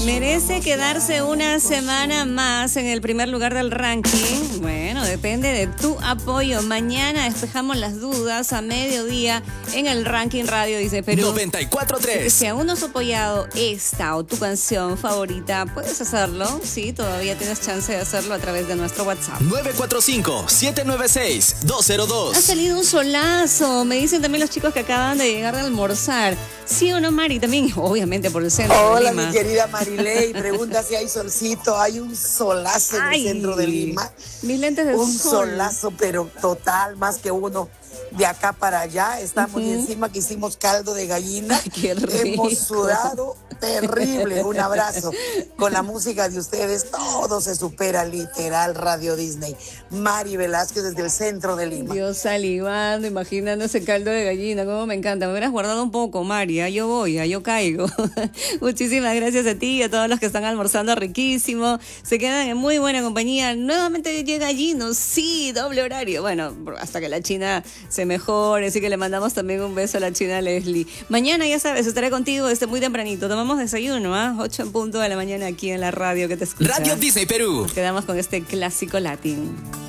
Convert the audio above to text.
¿Merece quedarse una semana más en el primer lugar del ranking? Bueno, depende de tu apoyo. Mañana despejamos las dudas a mediodía en el ranking Radio Disney Perú. 94.3. Si aún no has apoyado esta o tu canción favorita, puedes hacerlo. Sí, todavía tienes chance de hacerlo a través de nuestro WhatsApp. 945-796-202. Ha salido un solazo. Me dicen también los chicos que acaban de llegar de almorzar. ¿Sí o no, Mari? También, obviamente, por el centro de Lima. Hola, mi querida Marilei. Pregunta si hay solcito. Hay un solazo en el centro de Lima. Mis lentes de un sol. Solazo, pero total, más que uno. De acá para allá, estamos y encima que hicimos caldo de gallina. Ay, qué rico. Hemos sudado terrible. Un abrazo. Con la música de ustedes, todo se supera, literal. Radio Disney. Mari Velázquez desde el centro de Lima. Dios salivando, imaginando ese caldo de gallina, cómo me encanta. Me hubieras guardado un poco, Mari. Yo voy, yo caigo. Muchísimas gracias a ti y a todos los que están almorzando riquísimo. Se quedan en muy buena compañía. Nuevamente llega Gino, sí, doble horario. Bueno, hasta que la China se mejore, así que le mandamos también un beso a la China Leslie. Mañana, ya sabes, estaré contigo muy tempranito. Tomamos desayuno, 8 en punto de la mañana aquí en la radio que te escucha. Radio Disney Perú. Nos quedamos con este clásico latín.